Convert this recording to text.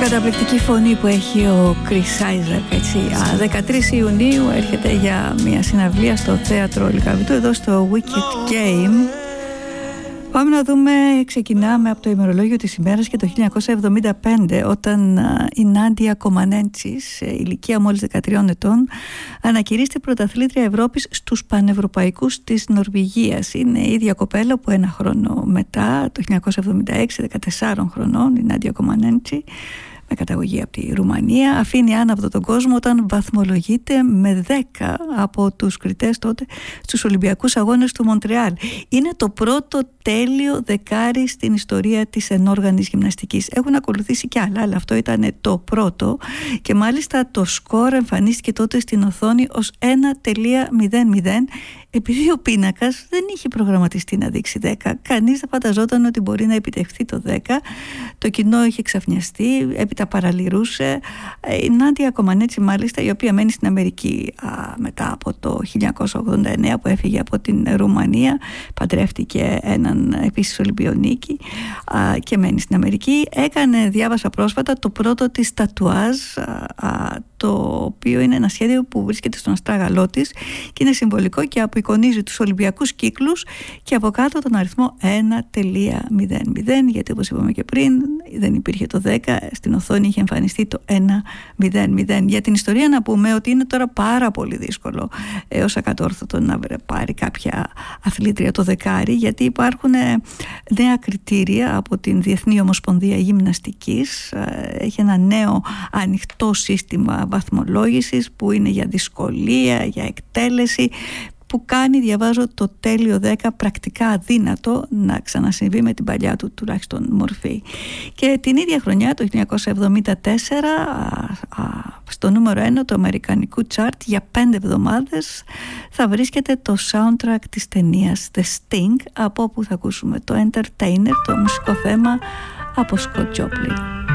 Καταπληκτική φωνή που έχει ο Chris Isaak, έτσι. 13 Ιουνίου έρχεται για μια συναυλία στο Θέατρο Λυκαβητού, εδώ στο Wicked Game. Πάμε να δούμε, ξεκινάμε από το ημερολόγιο της ημέρας και το 1975, όταν η Νάντια Κομανέντσης, ηλικία μόλις 13 ετών, ανακηρύσσεται πρωταθλήτρια Ευρώπης στους πανευρωπαϊκούς της Νορβηγίας. Είναι η ίδια κοπέλα που ένα χρόνο μετά, το 1976, 14 χρονών, η Νάντια Κομανέντσι, με καταγωγή από τη Ρουμανία, αφήνει άναυδο τον κόσμο όταν βαθμολογείται με 10 από τους κριτές τότε στους Ολυμπιακούς Αγώνες του Μοντρεάλ. Είναι το πρώτο τέλειο δεκάρι στην ιστορία της ενόργανης γυμναστικής. Έχουν ακολουθήσει κι άλλα, αλλά αυτό ήταν το πρώτο, και μάλιστα το σκορ εμφανίστηκε τότε στην οθόνη ως 1.00, επειδή ο πίνακας δεν είχε προγραμματιστεί να δείξει 10. Κανείς δεν φανταζόταν ότι μπορεί να επιτευχθεί το 10. Το κοινό είχε ξαφνιαστεί, έπειτα παραλυρούσε. Η Νάντια Κομανέντσι, μάλιστα, η οποία μένει στην Αμερική μετά από το 1989 που έφυγε από την Ρουμανία, παντρεύτηκε έναν επίσης Ολυμπιονίκη και μένει στην Αμερική, έκανε, διάβασα πρόσφατα, το πρώτο της τατουάζ, το οποίο είναι ένα σχέδιο που βρίσκεται στον αστράγαλό της και είναι συμβολικό και απεικονίζει τους Ολυμπιακούς κύκλους και από κάτω τον αριθμό 1.00, γιατί όπως είπαμε και πριν δεν υπήρχε το 10, στην οθόνη είχε εμφανιστεί το 1.00. Για την ιστορία να πούμε ότι είναι τώρα πάρα πολύ δύσκολο έως ακατόρθωτο να πάρει κάποια αθλήτρια το δεκάρι, γιατί υπάρχουν νέα κριτήρια από την Διεθνή Ομοσπονδία Γυμναστικής. Έχει ένα νέο ανοιχτό σύστημα βαθμολόγησης που είναι για δυσκολία, για εκτέλεση, που κάνει, διαβάζω, το τέλειο 10 πρακτικά αδύνατο να ξανασυμβεί με την παλιά του τουλάχιστον μορφή. Και την ίδια χρονιά, το 1974, στο νούμερο 1 του αμερικανικού chart για 5 εβδομάδες θα βρίσκεται το soundtrack της ταινίας The Sting, από όπου θα ακούσουμε το Entertainer, το μουσικό θέμα από Scott Joplin.